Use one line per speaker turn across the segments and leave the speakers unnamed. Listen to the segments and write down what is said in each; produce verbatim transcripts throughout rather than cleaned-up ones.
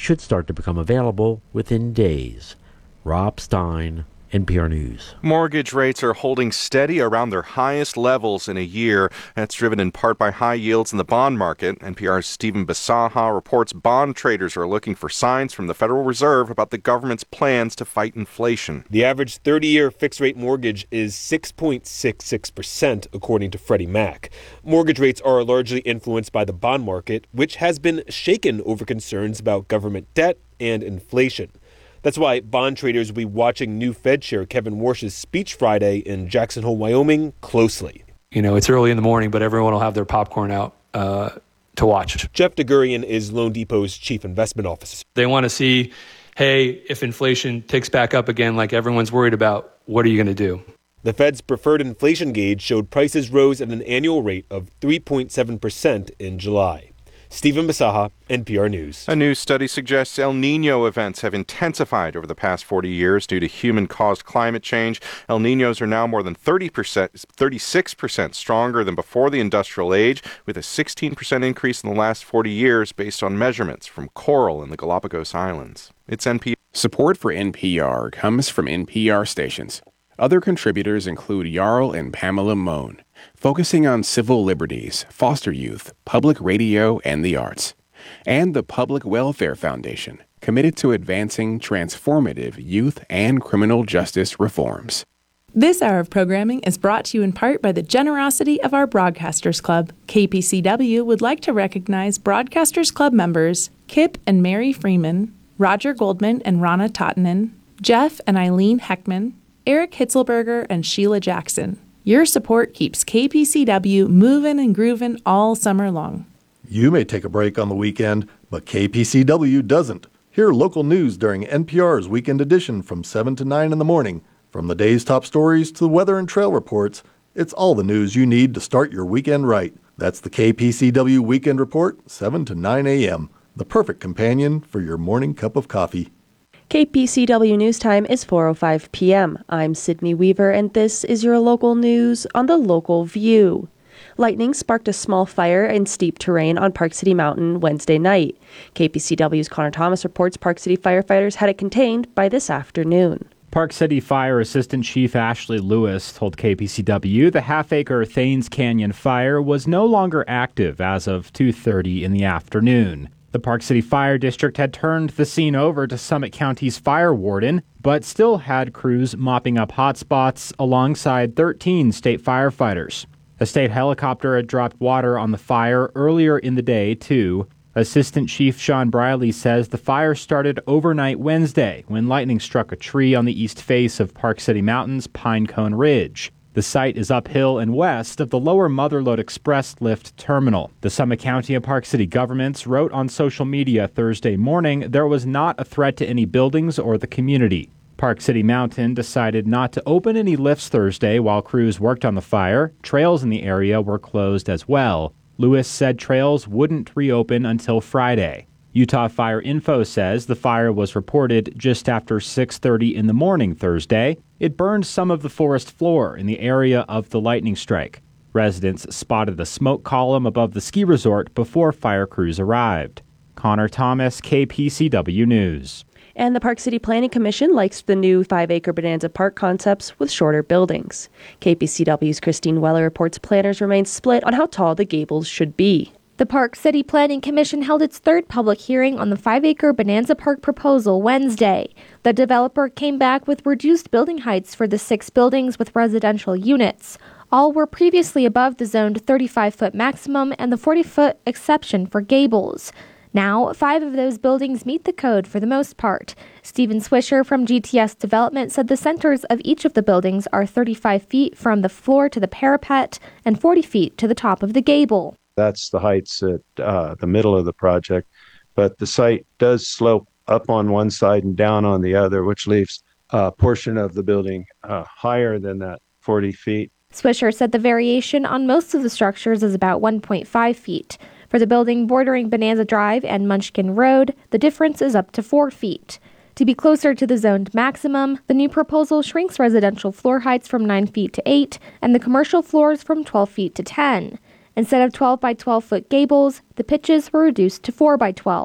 should start to become available within days. Rob Stein, N P R News.
Mortgage rates are holding steady around their highest levels in a year. That's driven in part by high yields in the bond market. N P R's Stephen Bisaha reports bond traders are looking for signs from the Federal Reserve about the government's plans to fight inflation.
The average thirty-year fixed-rate mortgage is six point six six percent, according to Freddie Mac. Mortgage rates are largely influenced by the bond market, which has been shaken over concerns about government debt and inflation. That's why bond traders will be watching new Fed Chair Kevin Warsh's speech Friday in Jackson Hole, Wyoming, closely.
You know, it's early in the morning, but everyone will have their popcorn out uh, to watch.
Jeff DeGurian is Loan Depot's chief investment officer.
They want to see, hey, if inflation ticks back up again like everyone's worried about, what are you going to do?
The Fed's preferred inflation gauge showed prices rose at an annual rate of three point seven percent in July. Stephen Bisaha, N P R News.
A new study suggests El Nino events have intensified over the past forty years due to human-caused climate change. El Ninos are now more than thirty percent, thirty-six percent stronger than before the industrial age, with a sixteen percent increase in the last forty years based on measurements from coral in the Galapagos Islands. It's N P R.
Support for N P R comes from N P R stations. Other contributors include Jarl and Pamela Mohn, focusing on civil liberties, foster youth, public radio, and the arts. And the Public Welfare Foundation, committed to advancing transformative youth and criminal justice reforms.
This hour of programming is brought to you in part by the generosity of our Broadcasters Club. K P C W would like to recognize Broadcasters Club members Kip and Mary Freeman, Roger Goldman and Rana Tottenen, Jeff and Eileen Heckman, Eric Hitzelberger and Sheila Jackson. Your support keeps K P C W moving and grooving all summer long.
You may take a break on the weekend, but K P C W doesn't. Hear local news during N P R's Weekend Edition from seven to nine in the morning. From the day's top stories to the weather and trail reports, it's all the news you need to start your weekend right. That's the K P C W Weekend Report, seven to nine a.m., the perfect companion for your morning cup of coffee.
K P C W News Time is four oh five p.m. I'm Sydney Weaver, and this is your local news on the Local View. Lightning sparked a small fire in steep terrain on Park City Mountain Wednesday night. K P C W's Connor Thomas reports Park City firefighters had it contained by this afternoon.
Park City Fire Assistant Chief Ashley Lewis told K P C W the half-acre Thanes Canyon fire was no longer active as of two thirty in the afternoon. The Park City Fire District had turned the scene over to Summit County's fire warden, but still had crews mopping up hotspots alongside thirteen state firefighters. A state helicopter had dropped water on the fire earlier in the day, too. Assistant Chief Sean Briley says the fire started overnight Wednesday when lightning struck a tree on the east face of Park City Mountain's Pinecone Ridge. The site is uphill and west of the lower Motherlode Express lift terminal. The Summit County and Park City governments wrote on social media Thursday morning there was not a threat to any buildings or the community. Park City Mountain decided not to open any lifts Thursday while crews worked on the fire. Trails in the area were closed as well. Lewis said trails wouldn't reopen until Friday. Utah Fire Info says the fire was reported just after six thirty in the morning Thursday. It burned some of the forest floor in the area of the lightning strike. Residents spotted a smoke column above the ski resort before fire crews arrived. Connor Thomas, K P C W News.
And the Park City Planning Commission likes the new five-acre Bonanza Park concepts with shorter buildings. K P C W's Christine Weller reports planners remain split on how tall the gables should be.
The Park City Planning Commission held its third public hearing on the five-acre Bonanza Park proposal Wednesday. The developer came back with reduced building heights for the six buildings with residential units. All were previously above the zoned thirty-five-foot maximum and the forty-foot exception for gables. Now, five of those buildings meet the code for the most part. Stephen Swisher from G T S Development said the centers of each of the buildings are thirty-five feet from the floor to the parapet and forty feet to the top of the gable.
That's the heights at uh, the middle of the project, but the site does slope up on one side and down on the other, which leaves a portion of the building uh, higher than that forty feet.
Swisher said the variation on most of the structures is about one point five feet. For the building bordering Bonanza Drive and Munchkin Road, the difference is up to four feet. To be closer to the zoned maximum, the new proposal shrinks residential floor heights from nine feet to eight and the commercial floors from twelve feet to ten. Instead of twelve by twelve foot gables, the pitches were reduced to four by twelve.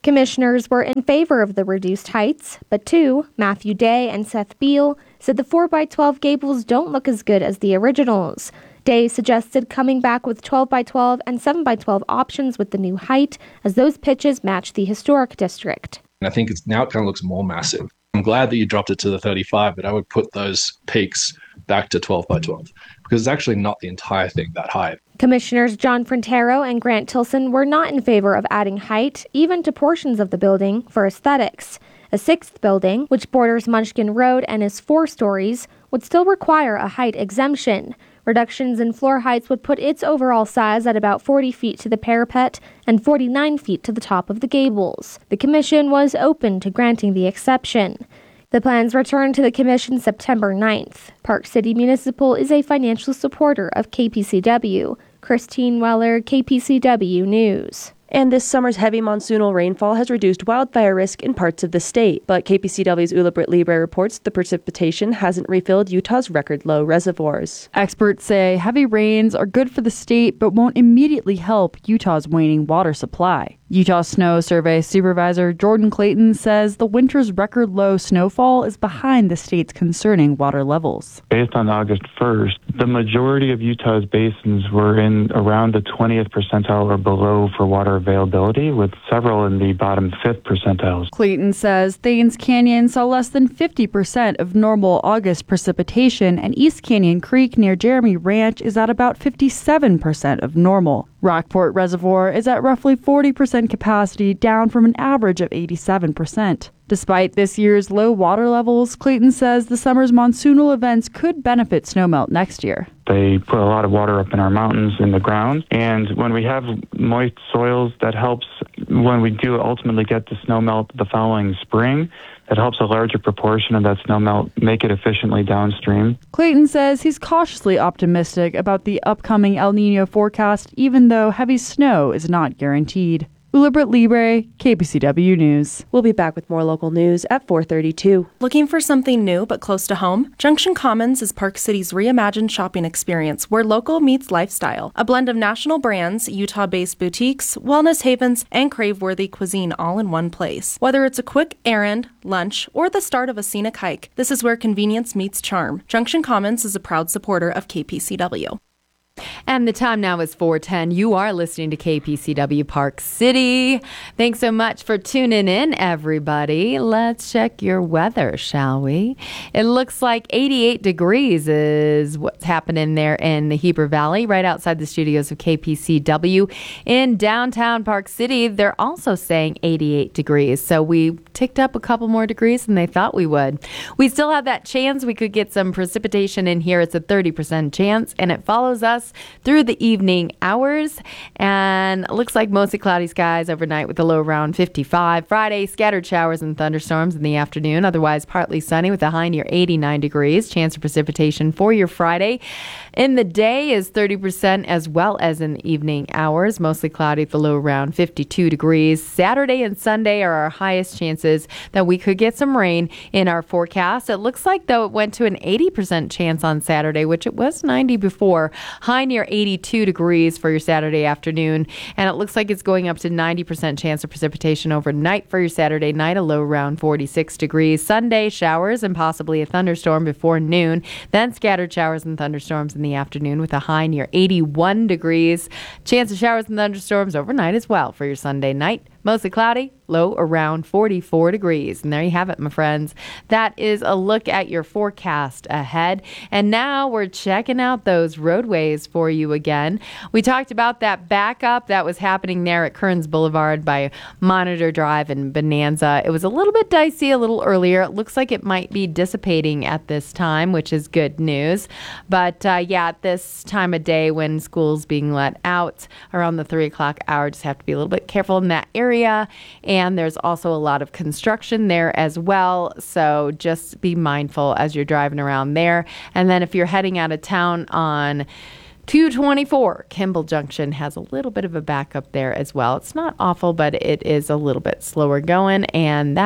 Commissioners were in favor of the reduced heights, but two, Matthew Day and Seth Beal, said the four by twelve gables don't look as good as the originals. Day suggested coming back with twelve by twelve and seven by twelve options with the new height, as those pitches match the historic district.
I think it's now it kind of looks more massive. I'm glad that you dropped it to the thirty-five, but I would put those peaks back to twelve by twelve because it's actually not the entire thing that high.
Commissioners John Frontero and Grant Tilson were not in favor of adding height, even to portions of the building, for aesthetics. A sixth building, which borders Munchkin Road and is four stories, would still require a height exemption. Reductions in floor heights would put its overall size at about forty feet to the parapet and forty-nine feet to the top of the gables. The commission was open to granting the exception. The plans returned to the commission September ninth. Park City Municipal is a financial supporter of K P C W. Christine Weller, K P C W News.
And this summer's heavy monsoonal rainfall has reduced wildfire risk in parts of the state. But K P C W's Ula Britt Libre reports the precipitation hasn't refilled Utah's record-low reservoirs.
Experts say heavy rains are good for the state, but won't immediately help Utah's waning water supply. Utah Snow Survey Supervisor Jordan Clayton says the winter's record-low snowfall is behind the state's concerning water levels.
Based on August first, the majority of Utah's basins were in around the twentieth percentile or below for water availability, with several in the bottom fifth percentiles.
Clayton says Thames Canyon saw less than fifty percent of normal August precipitation, and East Canyon Creek near Jeremy Ranch is at about fifty-seven percent of normal. Rockport Reservoir is at roughly forty percent capacity, down from an average of eighty-seven percent. Despite this year's low water levels, Clayton says the summer's monsoonal events could benefit snowmelt next year.
They put a lot of water up in our mountains in the ground, and when we have moist soils, that helps when we do ultimately get the snowmelt the following spring. That helps a larger proportion of that snowmelt make it efficiently downstream.
Clayton says he's cautiously optimistic about the upcoming El Nino forecast, even though heavy snow is not guaranteed. Ula Britt Libre, K P C W News.
We'll be back with more local news at four thirty-two.
Looking for something new but close to home? Junction Commons is Park City's reimagined shopping experience where local meets lifestyle. A blend of national brands, Utah-based boutiques, wellness havens, and crave-worthy cuisine all in one place. Whether it's a quick errand, lunch, or the start of a scenic hike, this is where convenience meets charm. Junction Commons is a proud supporter of K P C W.
And the time now is four ten. You are listening to K P C W Park City. Thanks so much for tuning in, everybody. Let's check your weather, shall we? It looks like eighty-eight degrees is what's happening there in the Heber Valley, right outside the studios of K P C W. In downtown Park City, they're also saying eighty-eight degrees. So we ticked up a couple more degrees than they thought we would. We still have that chance we could get some precipitation in here. It's a thirty percent chance, and it follows us through the evening hours, and it looks like mostly cloudy skies overnight with a low around fifty-five. Friday, scattered showers and thunderstorms in the afternoon, otherwise partly sunny with a high near eighty-nine degrees. Chance of precipitation for your Friday in the day is thirty percent, as well as in the evening hours, mostly cloudy with the low around fifty-two degrees. Saturday and Sunday are our highest chances that we could get some rain in our forecast. It looks like, though, it went to an eighty percent chance on Saturday, which it was ninety before. High near eighty-two degrees for your Saturday afternoon, and it looks like it's going up to ninety percent chance of precipitation overnight for your Saturday night, a low around forty-six degrees. Sunday, showers and possibly a thunderstorm before noon, then scattered showers and thunderstorms in the afternoon with a high near eighty-one degrees. Chance of showers and thunderstorms overnight as well for your Sunday night. Mostly cloudy, low around forty-four degrees. And there you have it, my friends. That is a look at your forecast ahead. And now we're checking out those roadways for you again. We talked about that backup that was happening there at Kearns Boulevard by Monitor Drive and Bonanza. It was a little bit dicey a little earlier. It looks like it might be dissipating at this time, which is good news. But uh, yeah, at this time of day when school's being let out around the three o'clock hour, just have to be a little bit careful in that area. And there's also a lot of construction there as well. So just be mindful as you're driving around there. And then if you're heading out of town on two twenty-four, Kimball Junction has a little bit of a backup there as well. It's not awful, but it is a little bit slower going. And that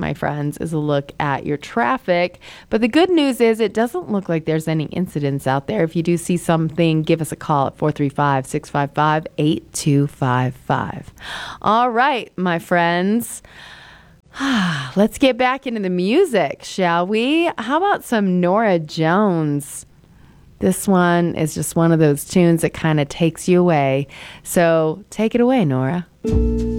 my friends, is a look at your traffic. But the good news is it doesn't look like there's any incidents out there. If you do see something, give us a call at four three five, six five five, eight two five five. All right, my friends. Let's get back into the music, shall we? How about some Norah Jones? This one is just one of those tunes that kind of takes you away. So take it away, Nora.